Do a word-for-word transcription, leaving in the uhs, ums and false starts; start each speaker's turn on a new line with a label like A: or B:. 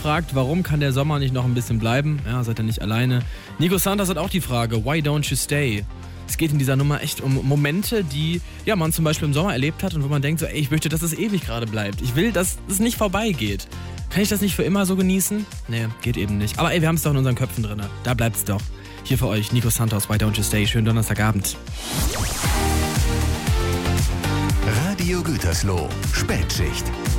A: fragt, warum kann der Sommer nicht noch ein bisschen bleiben? Ja, seid ihr nicht alleine. Nico Santos hat auch die Frage, why don't you stay? Es geht in dieser Nummer echt um Momente, die ja, man zum Beispiel im Sommer erlebt hat und wo man denkt so, ey, ich möchte, dass es ewig gerade bleibt. Ich will, dass es nicht vorbeigeht. Kann ich das nicht für immer so genießen? Nee, geht eben nicht. Aber ey, wir haben es doch in unseren Köpfen drin. Da bleibt's doch. Hier für euch, Nico Santos, why don't you stay? Schönen Donnerstagabend.
B: Radio Gütersloh, Spätschicht.